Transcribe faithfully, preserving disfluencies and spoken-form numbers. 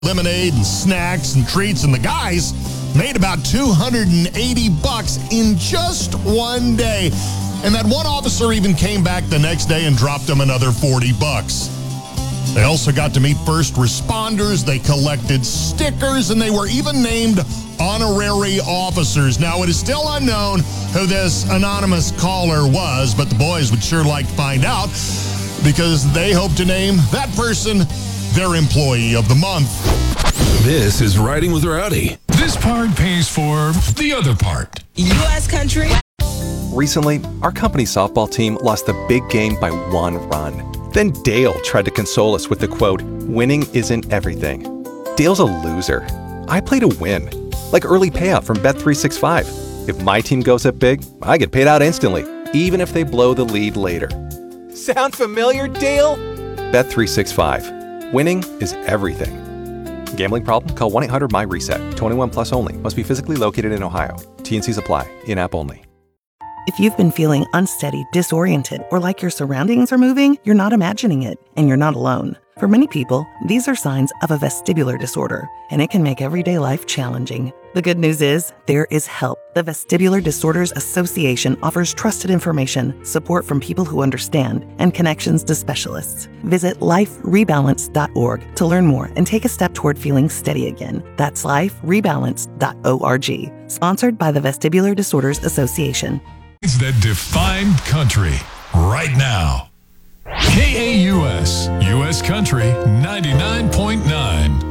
lemonade and snacks and treats, and the guys made about two hundred eighty bucks in just one day. And that one officer even came back the next day and dropped them another forty bucks. They also got to meet first responders, they collected stickers, and they were even named honorary officers. Now, it is still unknown who this anonymous caller was, but the boys would sure like to find out because they hope to name that person their employee of the month. This is Riding with Rowdy. This part pays for the other part. U S country. Recently, our company softball team lost the big game by one run. Then Dale tried to console us with the quote, "Winning isn't everything." Dale's a loser. I play to win. Like early payout from Bet three sixty-five. If my team goes up big, I get paid out instantly, even if they blow the lead later. Sound familiar, Dale? Bet three sixty-five. Winning is everything. Gambling problem? Call one eight hundred M Y reset. twenty-one plus only. Must be physically located in Ohio. T N Cs apply. In-app only. If you've been feeling unsteady, disoriented, or like your surroundings are moving, you're not imagining it, and you're not alone. For many people, these are signs of a vestibular disorder, and it can make everyday life challenging. The good news is, there is help. The Vestibular Disorders Association offers trusted information, support from people who understand, and connections to specialists. Visit life rebalance dot org to learn more and take a step toward feeling steady again. That's life rebalance dot org. Sponsored by the Vestibular Disorders Association. That define country right now. K A U S, U S Country ninety-nine point nine.